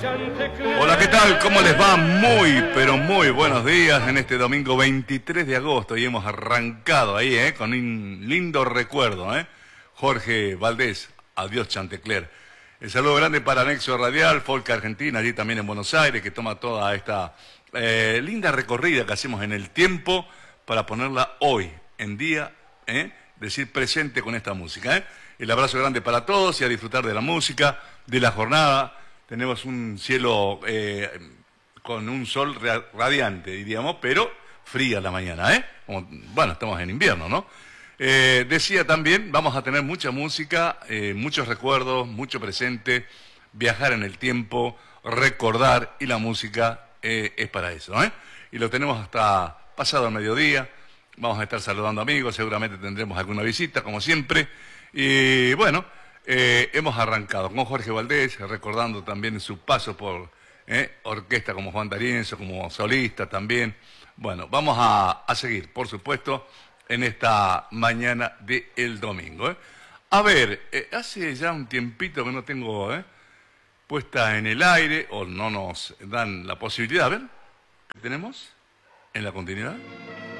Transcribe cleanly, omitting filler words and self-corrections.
Hola, ¿qué tal? ¿Cómo les va? Muy, pero muy buenos días en este domingo 23 de agosto. Y hemos arrancado ahí, con un lindo recuerdo, Jorge Valdés, adiós Chantecler. El saludo grande para Nexo Radial, Folk Argentina, allí también en Buenos Aires, que toma toda esta linda recorrida que hacemos en el tiempo para ponerla hoy, en día, decir presente con esta música, El abrazo grande para todos y a disfrutar de la música, de la jornada. Tenemos un cielo con un sol radiante, diríamos, pero fría la mañana, Bueno, estamos en invierno, ¿no? Decía también, vamos a tener mucha música, muchos recuerdos, mucho presente, viajar en el tiempo, recordar, y la música es para eso, Y lo tenemos hasta pasado el mediodía. Vamos a estar saludando amigos, seguramente tendremos alguna visita, como siempre. Y bueno, hemos arrancado con Jorge Valdés, recordando también su paso por orquesta como Juan D'Arienzo, como solista también. Bueno, vamos a seguir, por supuesto, en esta mañana del domingo. A ver, hace ya un tiempito que no tengo puesta en el aire, o no nos dan la posibilidad. A ver, ¿qué tenemos en la continuidad?